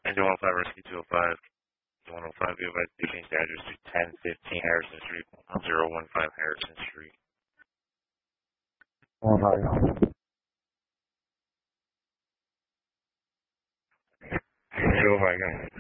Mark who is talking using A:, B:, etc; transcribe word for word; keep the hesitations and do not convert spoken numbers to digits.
A: Engine one oh five Rescue two oh five. one oh five, you advise to change the address to ten fifteen Harrison Street, one zero one five Harrison Street.
B: one oh five.
A: zero five, guys.